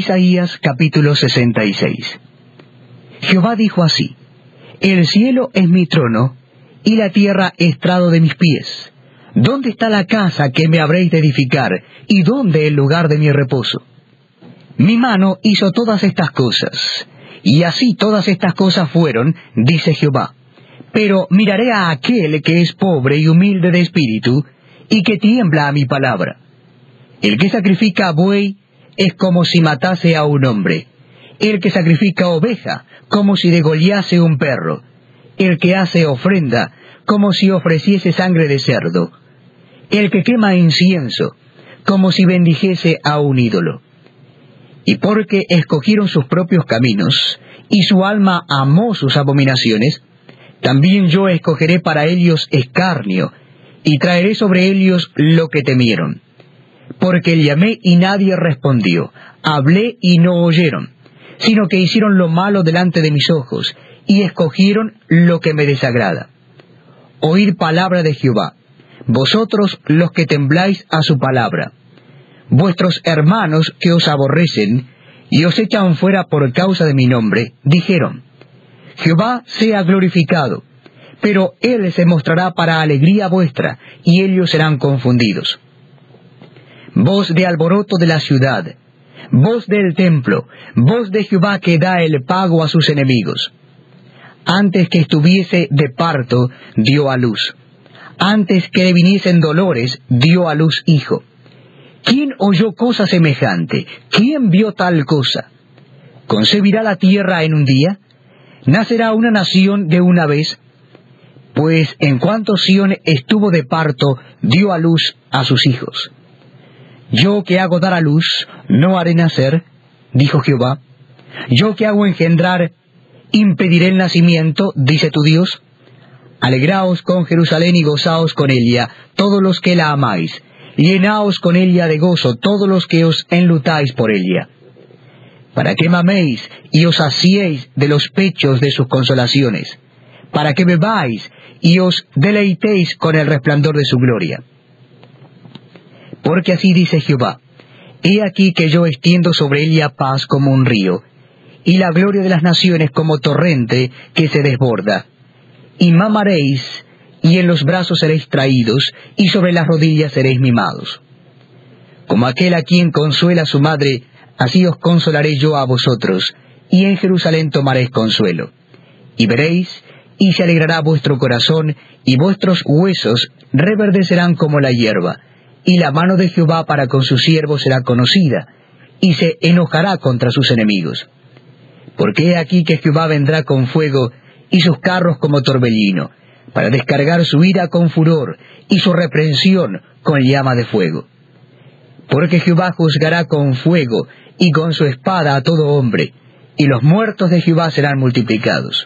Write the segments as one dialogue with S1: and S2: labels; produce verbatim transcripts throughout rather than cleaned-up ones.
S1: Isaías capítulo sesenta y seis. Jehová dijo así: El cielo es mi trono, y la tierra estrado de mis pies. ¿Dónde está la casa que me habréis de edificar, y dónde el lugar de mi reposo? Mi mano hizo todas estas cosas, y así todas estas cosas fueron, dice Jehová. Pero miraré a aquel que es pobre y humilde de espíritu, y que tiembla a mi palabra. El que sacrifica buey es como si matase a un hombre. El que sacrifica oveja, como si degollase un perro. El que hace ofrenda, como si ofreciese sangre de cerdo. El que quema incienso, como si bendijese a un ídolo. Y porque escogieron sus propios caminos, y su alma amó sus abominaciones, también yo escogeré para ellos escarnio, y traeré sobre ellos lo que temieron. Porque llamé y nadie respondió, hablé y no oyeron, sino que hicieron lo malo delante de mis ojos, y escogieron lo que me desagrada. Oíd palabra de Jehová, vosotros los que tembláis a su palabra. Vuestros hermanos que os aborrecen, y os echan fuera por causa de mi nombre, dijeron, Jehová sea glorificado, pero él se mostrará para alegría vuestra, y ellos serán confundidos. Voz de alboroto de la ciudad, voz del templo, voz de Jehová que da el pago a sus enemigos. Antes que estuviese de parto, dio a luz. Antes que le viniesen dolores, dio a luz hijo. ¿Quién oyó cosa semejante? ¿Quién vio tal cosa? ¿Concebirá la tierra en un día? ¿Nacerá una nación de una vez? Pues en cuanto Sión estuvo de parto, dio a luz a sus hijos. Yo que hago dar a luz, no haré nacer, dijo Jehová. Yo que hago engendrar, impediré el nacimiento, dice tu Dios. Alegraos con Jerusalén y gozaos con ella, todos los que la amáis. Llenaos con ella de gozo, todos los que os enlutáis por ella. Para que maméis y os saciéis de los pechos de sus consolaciones. Para que bebáis y os deleitéis con el resplandor de su gloria. Porque así dice Jehová, he aquí que yo extiendo sobre ella paz como un río, y la gloria de las naciones como torrente que se desborda. Y mamaréis, y en los brazos seréis traídos, y sobre las rodillas seréis mimados. Como aquel a quien consuela su madre, así os consolaré yo a vosotros, y en Jerusalén tomaréis consuelo. Y veréis, y se alegrará vuestro corazón, y vuestros huesos reverdecerán como la hierba, y la mano de Jehová para con sus siervos será conocida, y se enojará contra sus enemigos. Porque he aquí que Jehová vendrá con fuego, y sus carros como torbellino, para descargar su ira con furor, y su reprensión con llama de fuego. Porque Jehová juzgará con fuego, y con su espada a todo hombre, y los muertos de Jehová serán multiplicados.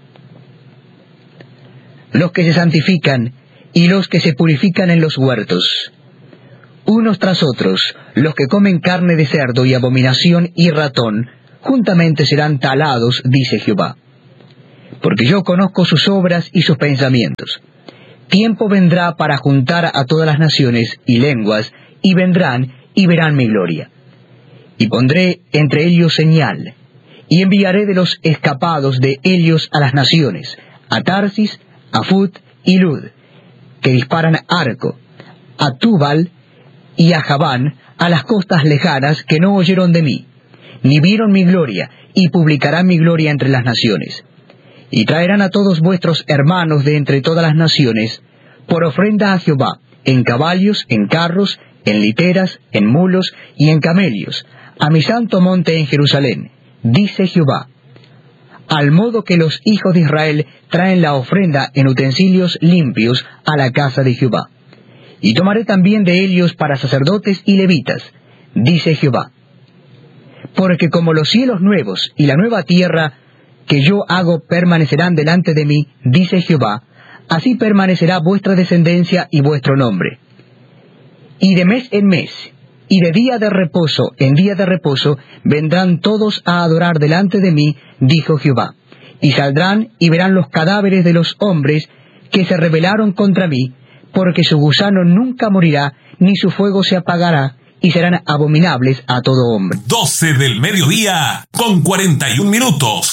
S1: Los que se santifican, y los que se purifican en los huertos, unos tras otros, los que comen carne de cerdo y abominación y ratón, juntamente serán talados, dice Jehová. Porque yo conozco sus obras y sus pensamientos. Tiempo vendrá para juntar a todas las naciones y lenguas, y vendrán y verán mi gloria. Y pondré entre ellos señal, y enviaré de los escapados de ellos a las naciones, a Tarsis, a Fut y Lud, que disparan arco, a Tubal y a Javán, a las costas lejanas que no oyeron de mí, ni vieron mi gloria, y publicarán mi gloria entre las naciones. Y traerán a todos vuestros hermanos de entre todas las naciones, por ofrenda a Jehová, en caballos, en carros, en literas, en mulos y en camellos, a mi santo monte en Jerusalén, dice Jehová. Al modo que los hijos de Israel traen la ofrenda en utensilios limpios a la casa de Jehová. Y tomaré también de ellos para sacerdotes y levitas, dice Jehová. Porque como los cielos nuevos y la nueva tierra que yo hago permanecerán delante de mí, dice Jehová, así permanecerá vuestra descendencia y vuestro nombre. Y de mes en mes, y de día de reposo en día de reposo, vendrán todos a adorar delante de mí, dijo Jehová. Y saldrán y verán los cadáveres de los hombres que se rebelaron contra mí, porque su gusano nunca morirá, ni su fuego se apagará, y serán abominables a todo hombre.
S2: doce del mediodía con cuarenta y un minutos.